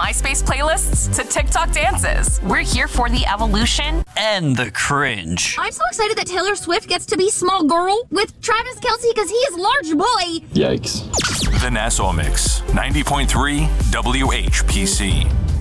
MySpace playlists to TikTok dances. We're here for the evolution and the cringe. I'm so excited that Taylor Swift gets to be small girl with Travis Kelce because he is large boy. Yikes. The Nassau Mix, 90.3 WHPC.